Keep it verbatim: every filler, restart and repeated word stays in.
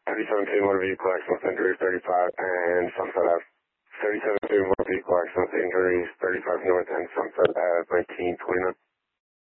thirty-seven two motor vehicle accident with injuries thirty-five and Sunset Ave. thirty-seven two motor vehicle accident with injuries thirty-five north and Sunset Ave nineteen twenty-nine.